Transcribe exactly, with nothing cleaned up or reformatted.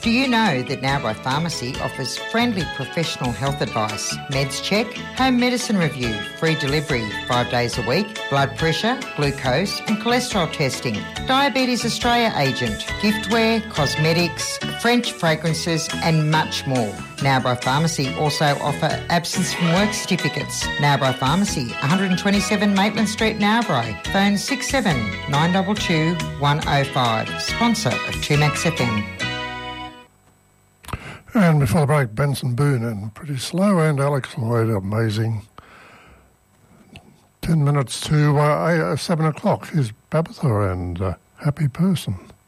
Do you know that Narrabri Pharmacy offers friendly professional health advice, meds check, home medicine review, free delivery five days a week, blood pressure, glucose and cholesterol testing, Diabetes Australia agent, giftware, cosmetics, French fragrances and much more. Narrabri Pharmacy also offer absence from work certificates. Narrabri Pharmacy, one twenty-seven Maitland Street, Narrabri. Phone six seven nine two two one oh five. Sponsor of two Max F M. And before the break, Benson Boone and Pretty Slow and Alex Lloyd, amazing. Ten minutes to uh, eight, uh, seven o'clock. Here's Babatha and uh, Happy Person.